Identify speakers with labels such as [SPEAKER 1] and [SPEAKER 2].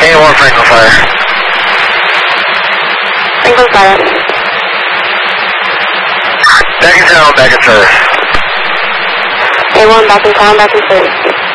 [SPEAKER 1] A1 Franklin Fire.
[SPEAKER 2] Franklin Fire.
[SPEAKER 1] Back in town, back in service.
[SPEAKER 2] A1 back in town, back in service.